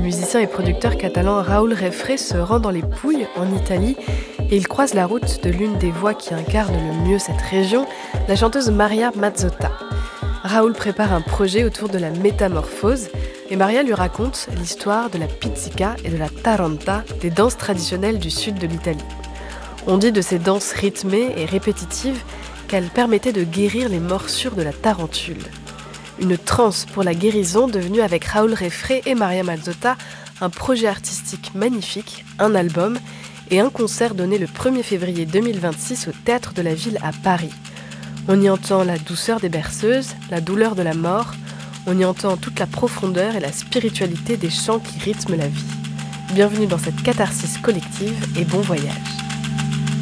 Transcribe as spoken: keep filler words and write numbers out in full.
musicien et producteur catalan Raúl Refré se rend dans les Pouilles, en Italie, et il croise la route de l'une des voix qui incarne le mieux cette région, la chanteuse Maria Mazzotta. Raúl prépare un projet autour de la métamorphose, et Maria lui raconte l'histoire de la pizzica et de la taranta, des danses traditionnelles du sud de l'Italie. On dit de ces danses rythmées et répétitives qu'elles permettaient de guérir les morsures de la tarentule. Une transe pour la guérison devenue avec Raúl Refré et Maria Mazzotta un projet artistique magnifique, un album et un concert donné le premier février deux mille vingt-six au Théâtre de la Ville à Paris. On y entend la douceur des berceuses, la douleur de la mort, on y entend toute la profondeur et la spiritualité des chants qui rythment la vie. Bienvenue dans cette catharsis collective et bon voyage.